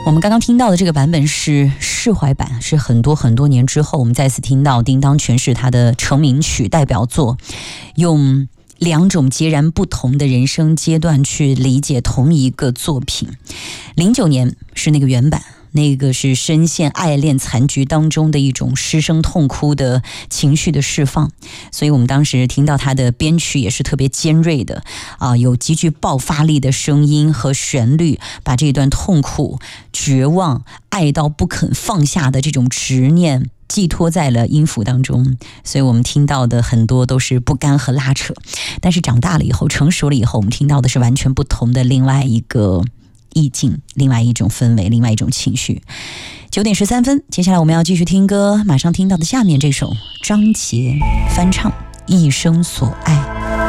我们刚刚听到的这个版本是释怀版，是很多很多年之后我们再次听到叮当诠释他的成名曲代表作，用两种截然不同的人生阶段去理解同一个作品。09年是那个原版，那个是深陷爱恋残局当中的一种失声痛哭的情绪的释放，所以我们当时听到他的编曲也是特别尖锐的有极具爆发力的声音和旋律，把这段痛苦、绝望、爱到不肯放下的这种执念寄托在了音符当中，所以我们听到的很多都是不甘和拉扯。但是长大了以后，成熟了以后，我们听到的是完全不同的另外一个意境，另外一种氛围，另外一种情绪。9点13分，接下来我们要继续听歌，马上听到的下面这首张杰翻唱《一生所爱》。